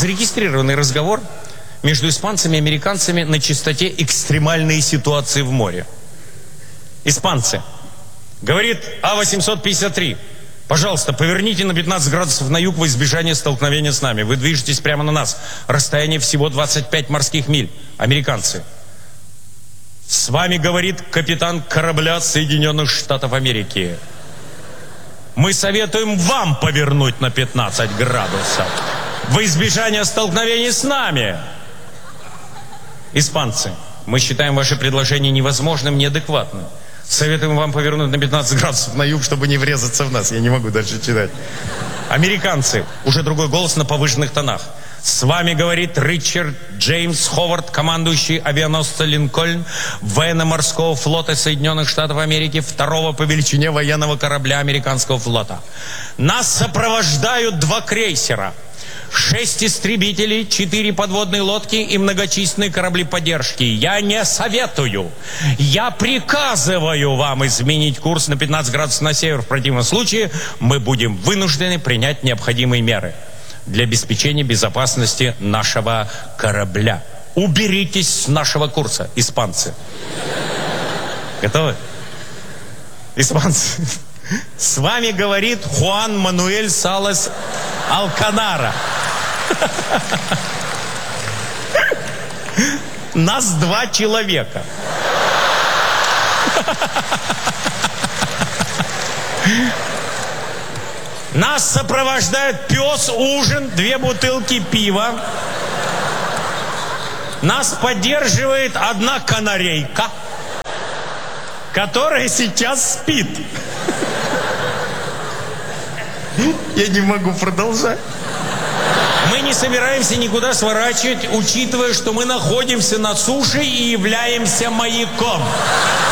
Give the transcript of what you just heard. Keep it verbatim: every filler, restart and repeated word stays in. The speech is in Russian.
Зарегистрированный разговор между испанцами и американцами на частоте экстремальные ситуации в море. Испанцы. Говорит А восемьсот пятьдесят три. Пожалуйста, поверните на пятнадцать градусов на юг во избежание столкновения с нами. Вы движетесь прямо на нас. Расстояние всего двадцать пять морских миль. Американцы. С вами говорит капитан корабля Соединенных Штатов Америки. Мы советуем вам повернуть на пятнадцать градусов во избежание столкновений с нами. Испанцы. Мы считаем ваше предложение невозможным, неадекватным. Советуем вам повернуть на пятнадцать градусов на юг, чтобы не врезаться в нас. Я не могу дальше читать. Американцы. Уже другой голос на повышенных тонах. С вами говорит Ричард Джеймс Ховард, командующий авианосца «Линкольн» военно-морского флота Соединенных Штатов Америки, второго по величине военного корабля американского флота. Нас сопровождают два крейсера, шесть истребителей, четыре подводные лодки и многочисленные корабли поддержки. Я не советую, я приказываю вам изменить курс на пятнадцать градусов на север. В противном случае мы будем вынуждены принять необходимые меры для обеспечения безопасности нашего корабля. Уберитесь с нашего курса, испанцы. Готовы? Испанцы. С вами говорит Хуан Мануэль Салас Алканара. Нас два человека. Нас сопровождает пес, ужин, две бутылки пива. Нас поддерживает одна канарейка, которая сейчас спит. Я не могу продолжать. Мы не собираемся никуда сворачивать, учитывая, что мы находимся на суше и являемся маяком.